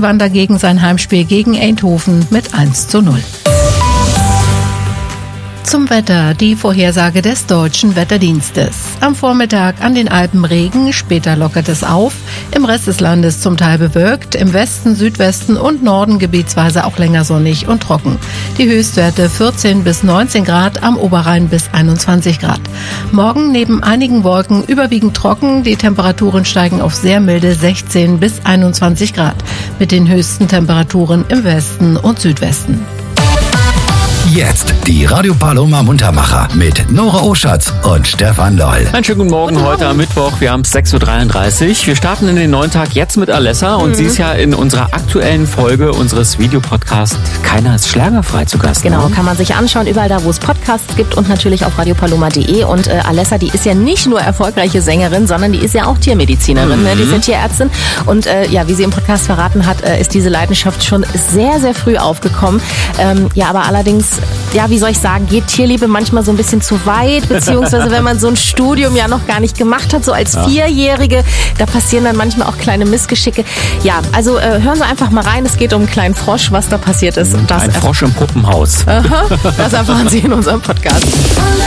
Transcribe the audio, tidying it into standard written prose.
gewann dagegen sein Heimspiel gegen Eindhoven mit 1:0. Zum Wetter, die Vorhersage des Deutschen Wetterdienstes. Am Vormittag an den Alpen Regen, später lockert es auf. Im Rest des Landes zum Teil bewölkt, im Westen, Südwesten und Norden gebietsweise auch länger sonnig und trocken. Die Höchstwerte 14 bis 19 Grad, am Oberrhein bis 21 Grad. Morgen neben einigen Wolken überwiegend trocken, die Temperaturen steigen auf sehr milde 16 bis 21 Grad, mit den höchsten Temperaturen im Westen und Südwesten. Jetzt die Radio Paloma Muntermacher mit Nora Oschatz und Stefan Loll. Einen schönen guten Morgen heute am Mittwoch. Wir haben es 6:33 Uhr. Wir starten in den neuen Tag jetzt mit Alessa und sie ist ja in unserer aktuellen Folge unseres Videopodcasts Keiner ist schlagerfrei zu Gast. Genau, kann man sich anschauen, überall da, wo es Podcasts gibt und natürlich auf radiopaloma.de. Und Alessa, die ist ja nicht nur erfolgreiche Sängerin, sondern die ist ja auch Tiermedizinerin, ne? Die ist ja Tierärztin. Und ja, wie sie im Podcast verraten hat, ist diese Leidenschaft schon sehr, sehr früh aufgekommen. Ja, aber allerdings, ja, wie soll ich sagen, geht Tierliebe manchmal so ein bisschen zu weit, beziehungsweise wenn man so ein Studium ja noch gar nicht gemacht hat, so als Vierjährige, da passieren dann manchmal auch kleine Missgeschicke. Ja, also hören Sie einfach mal rein, es geht um einen kleinen Frosch, was da passiert ist. Ein Frosch im Puppenhaus. Das erfahren Sie in unserem Podcast.